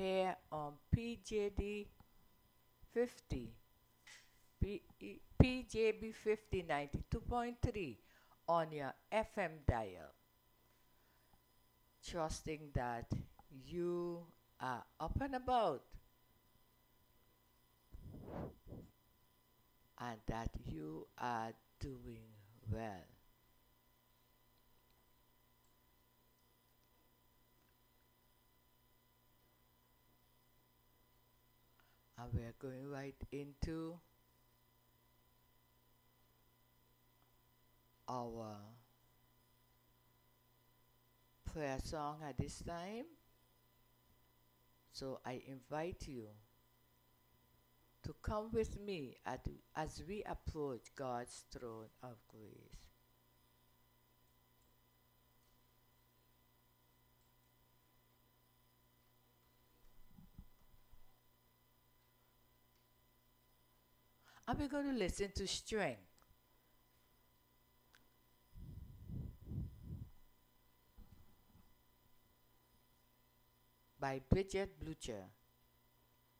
here on PJD 50, PJB 50 92.3 on your FM dial. Trusting that you are up and about and that you are doing well. And we're going right into our prayer song at this time. So I invite you to come with me as we approach God's throne of grace. And we're going to listen to Strength by Bridget Blucher.